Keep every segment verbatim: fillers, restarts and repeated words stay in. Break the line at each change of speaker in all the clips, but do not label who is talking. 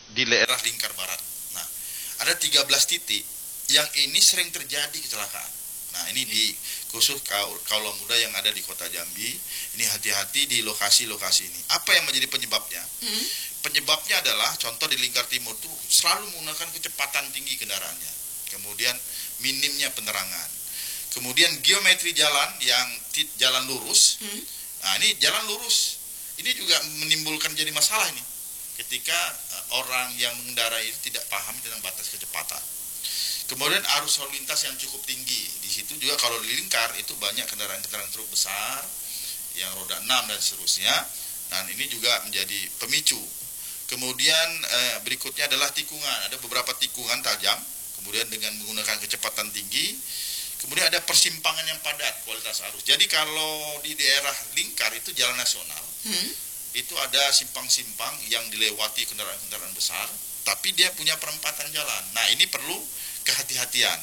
di daerah Lingkar Barat. Nah, ada tiga belas titik yang ini sering terjadi kecelakaan. Nah, ini di khusus kaula muda yang ada di Kota Jambi, ini hati-hati di lokasi-lokasi ini. Apa yang menjadi penyebabnya? Hmm? Penyebabnya adalah contoh di Lingkar Timur itu selalu menggunakan kecepatan tinggi kendaraannya. Kemudian minimnya penerangan. Kemudian geometri jalan yang jalan lurus. Hmm? Nah, ini jalan lurus. Ini juga menimbulkan jadi masalah ini. Ketika orang yang mengendarai itu tidak paham tentang batas kecepatan. Kemudian arus lalu lintas yang cukup tinggi. Di situ juga kalau di Lingkar itu banyak kendaraan-kendaraan truk besar yang roda enam dan seterusnya. Dan ini juga menjadi pemicu. Kemudian eh, berikutnya adalah tikungan. Ada beberapa tikungan tajam. Kemudian dengan menggunakan kecepatan tinggi. Kemudian ada persimpangan yang padat kualitas arus. Jadi kalau di daerah Lingkar itu jalan nasional, hmm? itu ada simpang-simpang yang dilewati kendaraan-kendaraan besar, tapi dia punya perempatan jalan. Nah, ini perlu kehati-hatian.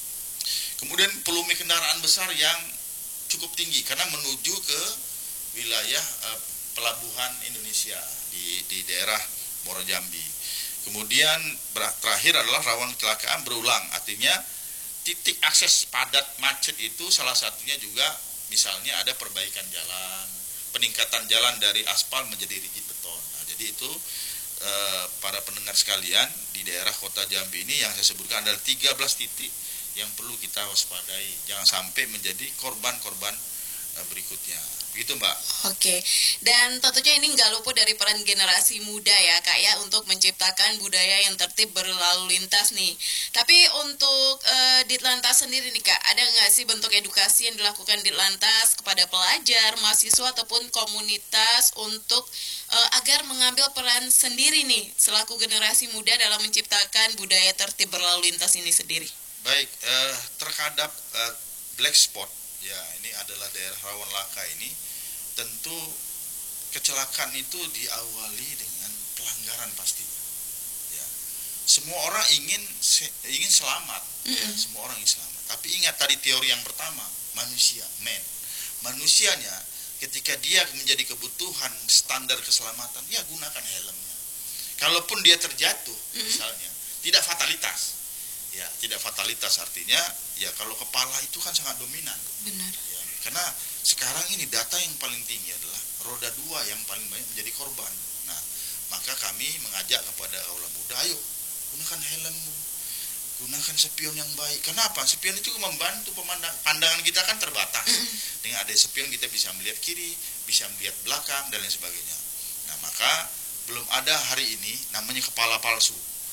Kemudian volume kendaraan besar yang cukup tinggi karena menuju ke wilayah uh, pelabuhan Indonesia di, di daerah Muara Jambi. Kemudian terakhir adalah rawan kecelakaan berulang, artinya titik akses padat macet itu salah satunya juga misalnya ada perbaikan jalan, peningkatan jalan dari aspal menjadi rigid beton. Nah, jadi itu eh, para pendengar sekalian di daerah Kota Jambi ini yang saya sebutkan adalah tiga belas titik yang perlu kita waspadai, jangan sampai menjadi korban-korban eh, berikutnya. Begitu, Mbak.
Oke, dan tentunya ini nggak luput dari peran generasi muda ya Kak ya untuk menciptakan budaya yang tertib berlalu lintas nih. Tapi untuk uh, Ditlantas sendiri nih Kak, ada nggak sih bentuk edukasi yang dilakukan Ditlantas kepada pelajar, mahasiswa ataupun komunitas untuk uh, agar mengambil peran sendiri nih selaku generasi muda dalam menciptakan budaya tertib berlalu lintas ini sendiri?
Baik, uh, terhadap uh, black spot, ya ini adalah daerah rawan laka ini, tentu kecelakaan itu diawali dengan pelanggaran pastinya. Ya. Semua orang ingin ingin selamat, mm-hmm. ya, semua orang ingin selamat. Tapi ingat tadi teori yang pertama, manusia, man. Manusianya ketika dia menjadi kebutuhan standar keselamatan, ya gunakan helmnya. Kalaupun dia terjatuh, mm-hmm. misalnya, tidak fatalitas. Ya, tidak fatalitas artinya ya kalau kepala itu kan sangat dominan.
Benar.
Ya, karena sekarang ini data yang paling tinggi adalah roda dua yang paling banyak menjadi korban. Nah, maka kami mengajak kepada kaula muda, ayo gunakan helmmu, gunakan spion yang baik. Kenapa? Spion itu membantu pemandang, pandangan kita kan terbatas. Dengan ada spion kita bisa melihat kiri, bisa melihat belakang dan lain sebagainya. Nah, maka belum ada hari ini namanya kepala palsu.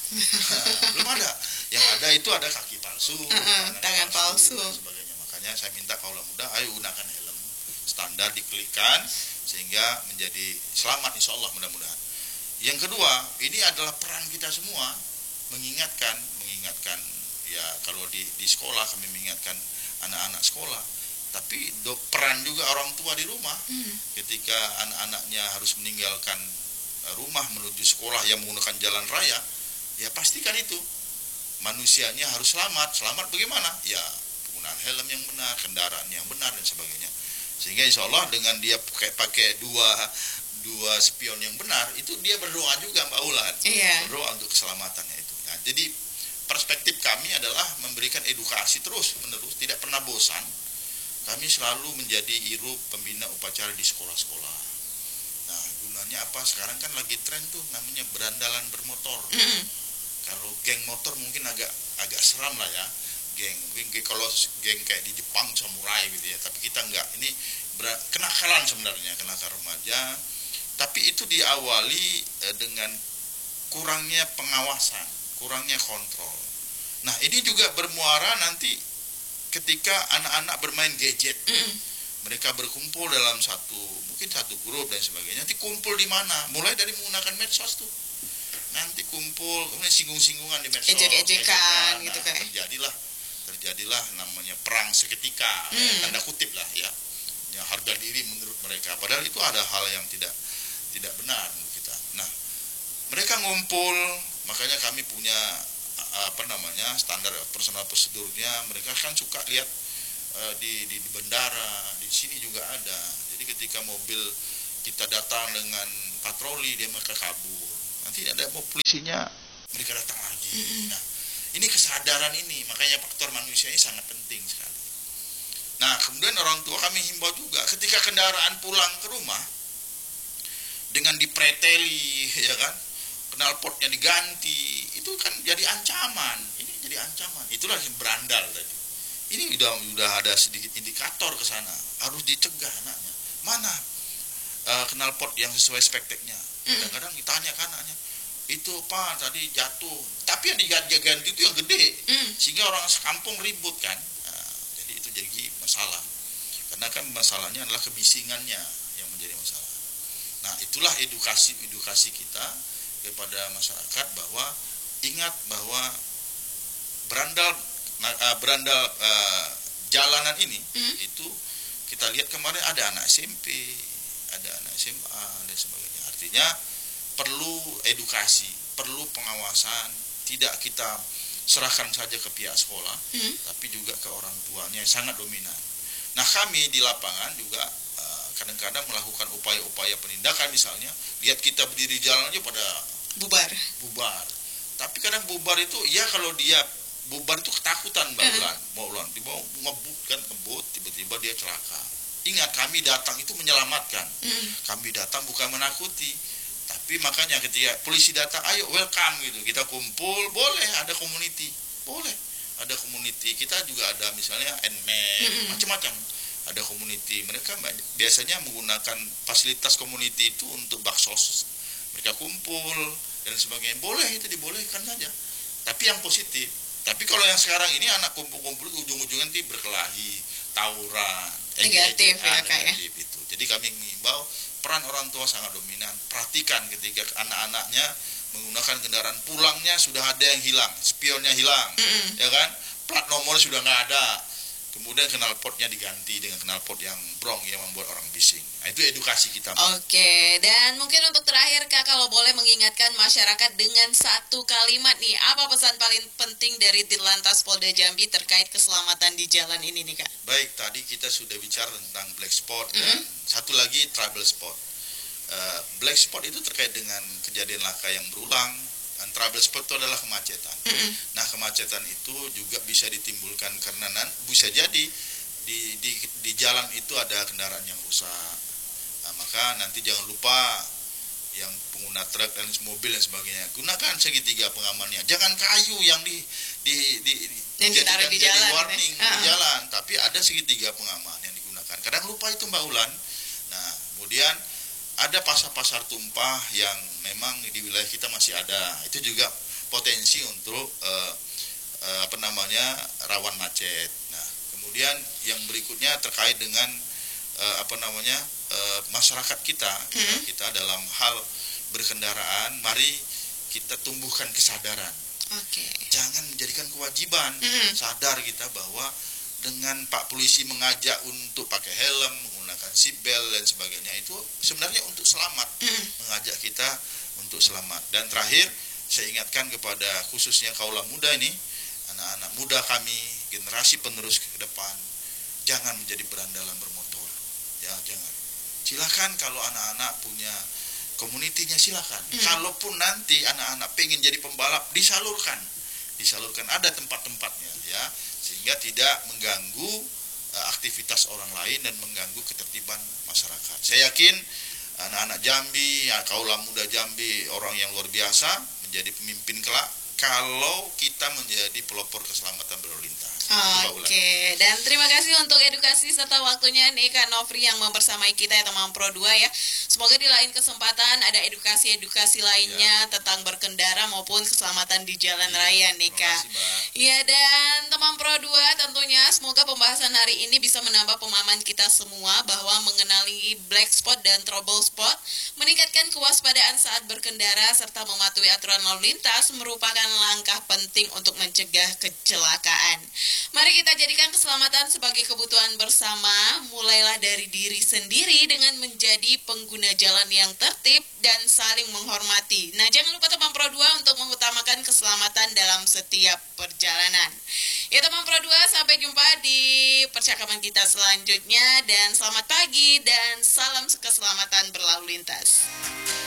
Nah, belum ada. Yang ada itu ada kaki palsu,
uh -uh, tangan palsu, palsu
dan sebagainya. Makanya saya minta kaula muda, ayo gunakan helm standar diklikkan sehingga menjadi selamat insya Allah mudah-mudahan. Yang kedua, ini adalah peran kita semua mengingatkan, mengingatkan ya kalau di di sekolah kami mengingatkan anak-anak sekolah, tapi do, peran juga orang tua di rumah hmm. ketika anak-anaknya harus meninggalkan rumah menuju sekolah yang menggunakan jalan raya, ya pastikan itu manusianya harus selamat. Selamat bagaimana? Ya penggunaan helm yang benar, kendaraan yang benar dan sebagainya. Sehingga insya Allah dengan dia pakai pakai dua dua spion yang benar, itu dia berdoa juga Mbak Ulan.
Iya.
Berdoa untuk keselamatannya itu. Nah, jadi perspektif kami adalah memberikan edukasi terus menerus, tidak pernah bosan. Kami selalu menjadi iru pembina upacara di sekolah-sekolah. Nah, gunanya apa? Sekarang kan lagi tren tuh namanya berandalan bermotor. Mm. Kalau geng motor mungkin agak agak seram lah ya, geng mungkin kalau geng kayak di Jepang samurai gitu ya, tapi kita enggak. Ini kenakalan sebenarnya, kenakalan remaja, tapi itu diawali eh, dengan kurangnya pengawasan, kurangnya kontrol. Nah, ini juga bermuara nanti ketika anak-anak bermain gadget, mm. mereka berkumpul dalam satu mungkin satu grup dan sebagainya. Nanti kumpul di mana? Mulai dari menggunakan medsos tuh. Nanti kumpul, kemudian singgung-singgungan di medsos,
ejek-ejekan gitu
nah,
kan.
Terjadilah, terjadilah namanya perang seketika, hmm. ya, tanda kutip lah ya, ya harga diri menurut mereka. Padahal itu ada hal yang tidak tidak benar menurut kita. Nah, mereka ngumpul, makanya kami punya apa namanya standar personal prosedurnya. Mereka kan suka lihat uh, di, di di bandara, di sini juga ada. Jadi ketika mobil kita datang dengan patroli, dia mereka kabur. Nanti nanti ada mau polisinya mereka datang lagi. Nah, ini kesadaran ini, makanya faktor manusia ini sangat penting sekali. Nah, kemudian orang tua kami himbau juga ketika kendaraan pulang ke rumah dengan dipreteli, ya kan, knalpotnya diganti, itu kan jadi ancaman. Ini jadi ancaman. Itulah yang berandal tadi. Ini udah udah ada sedikit indikator ke sana, harus dicegah anaknya. Mana uh, knalpot yang sesuai spekteknya? Kadang-kadang ditanya ke anaknya, itu Pak tadi jatuh, tapi yang diganti-ganti itu yang gede, sehingga orang sekampung ribut kan. Nah, jadi itu jadi masalah, karena kan masalahnya adalah kebisingannya yang menjadi masalah. Nah, itulah edukasi-edukasi kita kepada masyarakat bahwa ingat bahwa berandal uh, berandal uh, jalanan ini mm. itu kita lihat kemarin ada anak S M P, ada anak S M A dan sebagainya. Artinya perlu edukasi, perlu pengawasan, tidak kita serahkan saja ke pihak sekolah, mm. tapi juga ke orang tuanya yang sangat dominan. Nah, kami di lapangan juga uh, kadang-kadang melakukan upaya-upaya penindakan, misalnya lihat kita berdiri jalan aja pada
bubar.
Bubar. Tapi kadang bubar itu ya kalau dia bubar itu ketakutan Mbak Ulan, Mbak Ulan tiba ngebut kan ngebut tiba-tiba dia celaka. Ingat kami datang itu menyelamatkan. Mm. Kami datang bukan menakuti. Tapi makanya ketika polisi datang, ayo welcome gitu. Kita kumpul, boleh ada community. Boleh. Ada community. Kita juga ada misalnya N M E, mm-hmm. macam-macam. Ada community. Mereka biasanya menggunakan fasilitas community itu untuk baksos. Mereka kumpul dan sebagainya. Boleh, itu dibolehkan saja. Tapi yang positif. Tapi kalau yang sekarang ini anak kumpul-kumpul ujung-ujungnya nanti berkelahi, tawuran,
negatif ya Kak ya.
Itu. Jadi kami mengimbau peran orang tua sangat dominan. Perhatikan ketika anak-anaknya menggunakan kendaraan pulangnya sudah ada yang hilang, spionnya hilang, mm-hmm. ya kan? Plat nomor sudah nggak ada. Kemudian knalpotnya diganti dengan knalpot yang brong yang membuat orang bising. Nah, itu edukasi kita.
Oke, dan mungkin untuk terakhir Kak, kalau boleh mengingatkan masyarakat dengan satu kalimat nih, apa pesan paling penting dari Ditlantas Polda Jambi terkait keselamatan di jalan ini nih Kak?
Baik, tadi kita sudah bicara tentang black spot, mm-hmm. dan satu lagi trouble spot. Uh, black spot itu terkait dengan kejadian laka yang berulang. Dan trouble spot itu adalah kemacetan. Mm-hmm. Nah, kemacetan itu juga bisa ditimbulkan karena nan, bisa jadi di, di di jalan itu ada kendaraan yang rusak. Nah, maka nanti jangan lupa yang pengguna truk dan mobil dan sebagainya, gunakan segitiga pengamannya. Jangan kayu yang di di di,
di dijadikan di
jadi
jalan,
warning
uh-huh.
di jalan, tapi ada segitiga pengaman yang digunakan. Kadang lupa itu Mbak Ulan. Nah, kemudian ada pasar-pasar tumpah yang memang di wilayah kita masih ada. Itu juga potensi untuk uh, uh, apa namanya rawan macet. Nah, kemudian yang berikutnya terkait dengan uh, apa namanya uh, masyarakat kita, hmm. kita dalam hal berkendaraan, mari kita tumbuhkan kesadaran.
Okay.
Jangan menjadikan kewajiban. Hmm. Sadar kita bahwa dengan Pak Polisi mengajak untuk pakai helm, menggunakan seatbelt dan sebagainya, itu sebenarnya untuk selamat, mm. mengajak kita untuk selamat. Dan terakhir, saya ingatkan kepada khususnya kaula muda ini, anak-anak muda kami, generasi penerus ke depan, jangan menjadi berandalan bermotor. Ya, jangan. Silakan kalau anak-anak punya komunitinya, silakan. Mm. Kalaupun nanti anak-anak pengen jadi pembalap, disalurkan. Disalurkan, ada tempat-tempatnya ya, sehingga tidak mengganggu uh, aktivitas orang lain dan mengganggu ketertiban masyarakat. Saya yakin anak-anak Jambi, ya, kaula muda Jambi, orang yang luar biasa, menjadi pemimpin kelak kalau kita menjadi pelopor keselamatan berlalu lintas.
Oke, okay. Dan terima kasih untuk edukasi serta waktunya nih Kak Nofri yang mempersamai kita ya teman Pro dua ya. Semoga di lain kesempatan ada edukasi-edukasi lainnya ya, tentang berkendara maupun keselamatan di jalan ya, raya nih Kak. Iya, dan teman Pro dua tentunya semoga pembahasan hari ini bisa menambah pemahaman kita semua bahwa mengenali black spot dan trouble spot, meningkatkan kewaspadaan saat berkendara serta mematuhi aturan lalu lintas merupakan langkah penting untuk mencegah kecelakaan. Mari kita jadikan keselamatan sebagai kebutuhan bersama, mulailah dari diri sendiri dengan menjadi pengguna jalan yang tertib dan saling menghormati. Nah, jangan lupa teman Pro dua untuk mengutamakan keselamatan dalam setiap perjalanan. Ya teman Pro dua, sampai jumpa di percakapan kita selanjutnya dan selamat pagi dan salam keselamatan berlalu lintas.